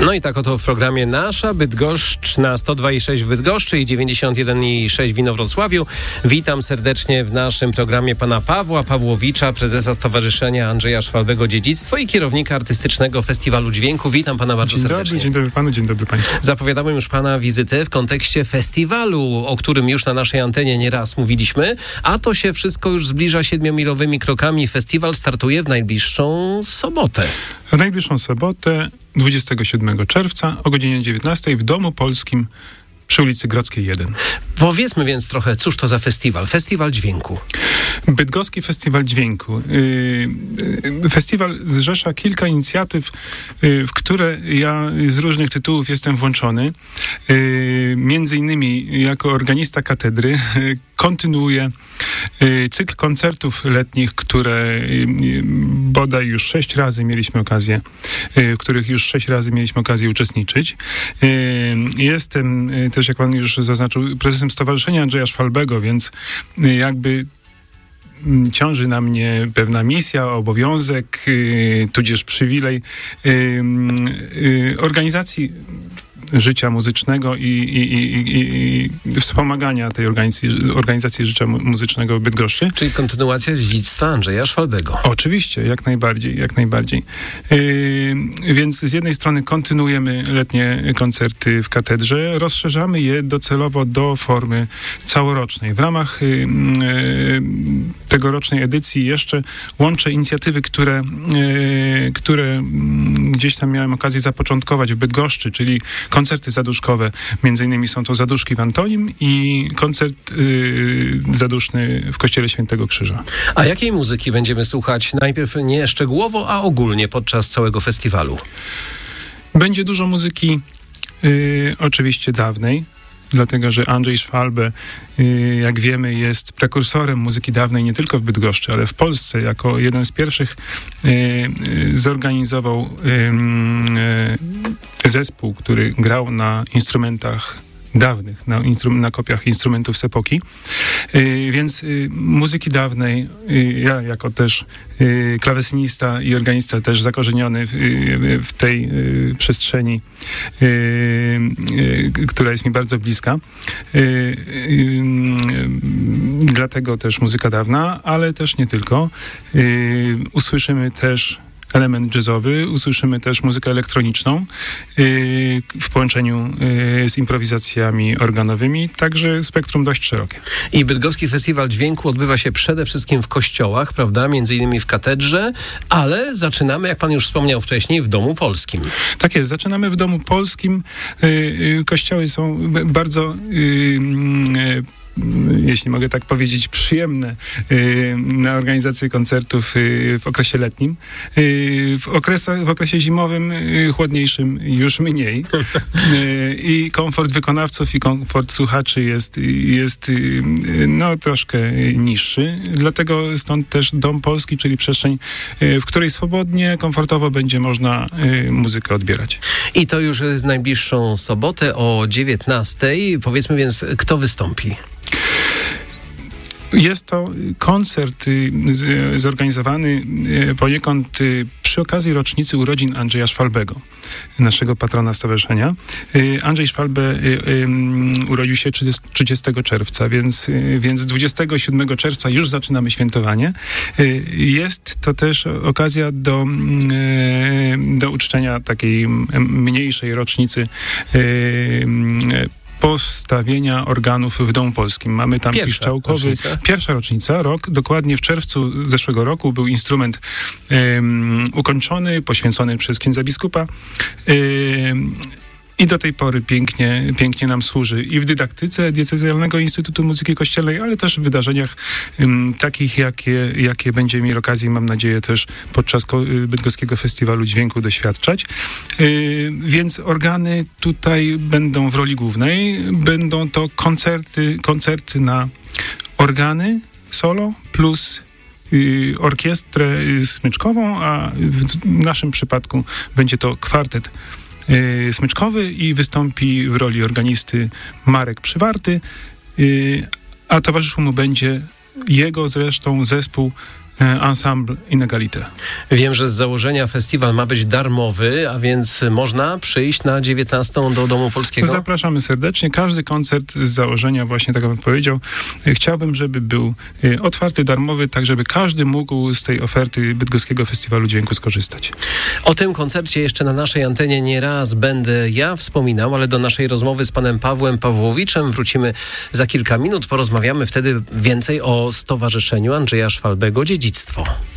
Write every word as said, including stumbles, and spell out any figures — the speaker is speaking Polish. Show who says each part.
Speaker 1: No i tak oto w programie Nasza Bydgoszcz na sto dwa i sześć w Bydgoszczy i dziewięćdziesiąt jeden i sześć w Inowrocławiu. Witam serdecznie w naszym programie pana Pawła Pawłowicza, prezesa Stowarzyszenia Andrzeja Szwalbego Dziedzictwo i kierownika artystycznego Festiwalu Dźwięku. Witam pana bardzo
Speaker 2: dzień
Speaker 1: serdecznie.
Speaker 2: Dobry, dzień dobry panu, dzień dobry państwu.
Speaker 1: Zapowiadamy już pana wizytę w kontekście festiwalu, o którym już na naszej antenie nieraz mówiliśmy, a to się wszystko już zbliża siedmiomilowymi krokami. Festiwal startuje w najbliższą sobotę.
Speaker 2: W najbliższą sobotę, dwudziestego siódmego czerwca o godzinie dziewiętnastej w Domu Polskim przy ulicy Grodzkiej jeden.
Speaker 1: Powiedzmy więc trochę, cóż to za festiwal? Festiwal Dźwięku.
Speaker 2: Bydgoski Festiwal Dźwięku. Festiwal zrzesza kilka inicjatyw, w które ja z różnych tytułów jestem włączony. Między innymi jako organista katedry kontynuuję cykl koncertów letnich, które bodaj już sześć razy mieliśmy okazję, w których już sześć razy mieliśmy okazję uczestniczyć. Jestem też, jak pan już zaznaczył, prezesem Stowarzyszenia Andrzeja Szwalbego, więc jakby ciąży na mnie pewna misja, obowiązek, tudzież przywilej organizacji życia muzycznego i, i, i, i wspomagania tej organizacji, organizacji życia muzycznego w Bydgoszczy.
Speaker 1: Czyli kontynuacja dziedzictwa Andrzeja Szwalbego.
Speaker 2: Oczywiście, jak najbardziej, jak najbardziej. Yy, więc z jednej strony kontynuujemy letnie koncerty w katedrze, rozszerzamy je docelowo do formy całorocznej. W ramach yy, yy, tegorocznej edycji jeszcze łączę inicjatywy, które, yy, które gdzieś tam miałem okazję zapoczątkować w Bydgoszczy, czyli koncerty zaduszkowe. Między innymi są to zaduszki w Antonim i koncert yy, zaduszny w Kościele Świętego Krzyża.
Speaker 1: A jakiej muzyki będziemy słuchać najpierw nie szczegółowo, a ogólnie podczas całego festiwalu?
Speaker 2: Będzie dużo muzyki yy, oczywiście dawnej, dlatego że Andrzej Szwalbe, jak wiemy, jest prekursorem muzyki dawnej nie tylko w Bydgoszczy, ale w Polsce. Jako jeden z pierwszych zorganizował zespół, który grał na instrumentach dawnych, na, instru- na kopiach instrumentów z epoki. Yy, więc yy, muzyki dawnej, yy, ja jako też yy, klawesynista i organista też zakorzeniony w, yy, w tej yy, przestrzeni, yy, yy, która jest mi bardzo bliska. Yy, yy, dlatego też muzyka dawna, ale też nie tylko. Yy, usłyszymy też element jazzowy, usłyszymy też muzykę elektroniczną yy, w połączeniu yy, z improwizacjami organowymi, także spektrum dość szerokie.
Speaker 1: I Bydgoski Festiwal Dźwięku odbywa się przede wszystkim w kościołach, prawda? Między innymi w katedrze, ale zaczynamy, jak pan już wspomniał wcześniej, w Domu Polskim.
Speaker 2: Tak jest, zaczynamy w Domu Polskim. Yy, yy, kościoły są b- bardzo yy, yy, jeśli mogę tak powiedzieć, przyjemne yy, na organizację koncertów yy, w okresie letnim. Yy, w, okresach, w okresie zimowym, yy, chłodniejszym już mniej. Yy, I komfort wykonawców i komfort słuchaczy jest, jest yy, no, troszkę niższy. Dlatego stąd też Dom Polski, czyli przestrzeń, yy, w której swobodnie, komfortowo będzie można yy, muzykę odbierać.
Speaker 1: I to już z najbliższą sobotę o dziewiętnastej. Powiedzmy więc, kto wystąpi?
Speaker 2: Jest to koncert z, zorganizowany poniekąd przy okazji rocznicy urodzin Andrzeja Szwalbego, naszego patrona stowarzyszenia. Andrzej Szwalbe urodził się trzydziestego czerwca, więc, więc dwudziestego siódmego czerwca już zaczynamy świętowanie. Jest to też okazja do, do uczczenia takiej mniejszej rocznicy postawienia organów w Domu Polskim. Mamy tam
Speaker 1: Pierwsza
Speaker 2: piszczałkowy...
Speaker 1: rocznica.
Speaker 2: Pierwsza rocznica, rok. Dokładnie w czerwcu zeszłego roku był instrument um, ukończony, poświęcony przez księdza biskupa. Um, I do tej pory pięknie, pięknie nam służy i w dydaktyce Diecezjalnego Instytutu Muzyki Kościelnej, ale też w wydarzeniach um, takich, jakie, jakie będziemy mieli okazję, mam nadzieję, też podczas Bydgoskiego Festiwalu Dźwięku doświadczać. Yy, więc organy tutaj będą w roli głównej. Będą to koncerty, koncerty na organy solo plus yy, orkiestrę smyczkową, a w naszym przypadku będzie to kwartet Yy, smyczkowy i wystąpi w roli organisty Marek Przywarty, yy, a towarzyszył mu będzie jego zresztą zespół Ensemble Inégalité.
Speaker 1: Wiem, że z założenia festiwal ma być darmowy, a więc można przyjść na dziewiętnastą do Domu Polskiego?
Speaker 2: Zapraszamy serdecznie. Każdy koncert z założenia, właśnie tak jak pan powiedział, chciałbym, żeby był otwarty, darmowy, tak żeby każdy mógł z tej oferty Bydgoskiego Festiwalu Dźwięku skorzystać.
Speaker 1: O tym koncercie jeszcze na naszej antenie nie raz będę ja wspominał, ale do naszej rozmowy z panem Pawłem Pawłowiczem wrócimy za kilka minut. Porozmawiamy wtedy więcej o Stowarzyszeniu Andrzeja Szwalbego Dziedzictwo.